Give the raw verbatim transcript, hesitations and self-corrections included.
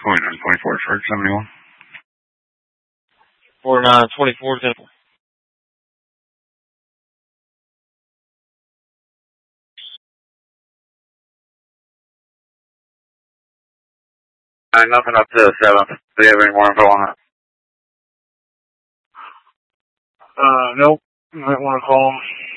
forty-nine twenty-four, Shark seventy-one. forty-nine twenty-four, Temple. Uh, nothing up to the seventh. Do you have any more info on that? Uh, nope. You might want to call them.